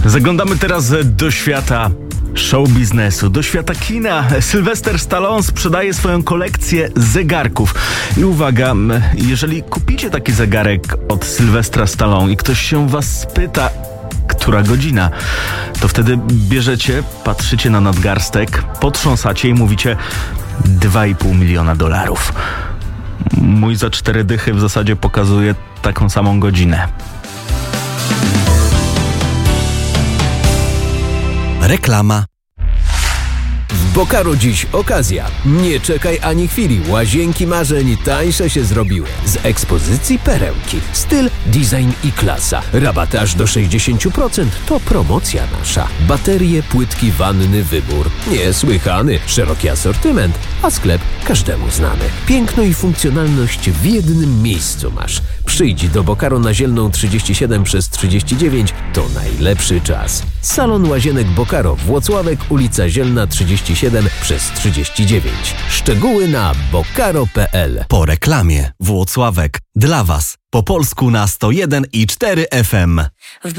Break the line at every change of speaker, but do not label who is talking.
Zaglądamy teraz do świata show biznesu, do świata kina. Sylwester Stallone sprzedaje swoją kolekcję zegarków. I uwaga, jeżeli kupicie taki zegarek od Sylwestra Stallone i ktoś się was spyta, która godzina, to wtedy bierzecie, patrzycie na nadgarstek, potrząsacie i mówicie $2,5 miliona. Mój za 4 dychy w zasadzie pokazuje taką samą godzinę.
Reklama. W Bocaro dziś okazja. Nie czekaj ani chwili. Łazienki marzeń tańsze się zrobiły. Z ekspozycji perełki. Styl, design i klasa. Rabaty aż do 60%. To promocja nasza. Baterie, płytki, wanny, wybór. Niesłychany. Szeroki asortyment. A sklep każdemu znany. Piękno i funkcjonalność w jednym miejscu masz. Przyjdź do Bocaro na Zielną 37/39. To najlepszy czas. Salon Łazienek Bocaro, Włocławek, ulica Zielna 37/39. Szczegóły na bocaro.pl.
Po reklamie. Włocławek. Dla Was. Po polsku na 101,4 FM.